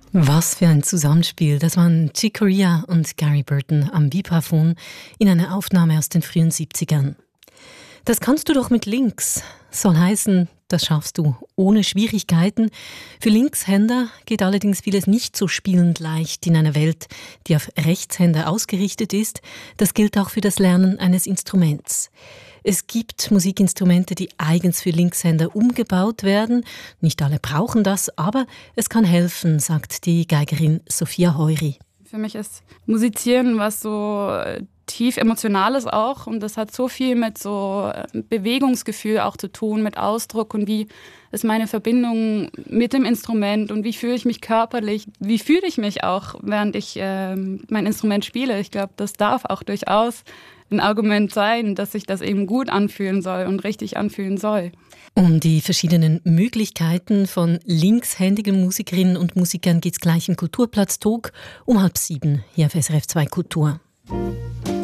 Was für ein Zusammenspiel. Das waren Chick Corea und Gary Burton am Vibraphon in einer Aufnahme aus den frühen 70ern. Das kannst du doch mit links. Soll heißen, das schaffst du ohne Schwierigkeiten. Für Linkshänder geht allerdings vieles nicht so spielend leicht in einer Welt, die auf Rechtshänder ausgerichtet ist. Das gilt auch für das Lernen eines Instruments. Es gibt Musikinstrumente, die eigens für Linkshänder umgebaut werden. Nicht alle brauchen das, aber es kann helfen, sagt die Geigerin Sophia Heury. Für mich ist Musizieren was so tief Emotionales auch, und das hat so viel mit so Bewegungsgefühl auch zu tun, mit Ausdruck, und wie ist meine Verbindung mit dem Instrument und wie fühle ich mich körperlich, wie fühle ich mich auch, während ich mein Instrument spiele. Ich glaube, das darf auch durchaus ein Argument sein, dass sich das eben gut anfühlen soll und richtig anfühlen soll. Um die verschiedenen Möglichkeiten von linkshändigen Musikerinnen und Musikern geht es gleich im Kulturplatz Talk um 6:30 hier auf SRF 2 Kultur.